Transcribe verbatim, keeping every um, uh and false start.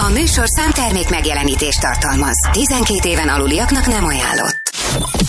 A műsor számtermék megjelenítést tartalmaz. tizenkét éven aluliaknak nem ajánlott.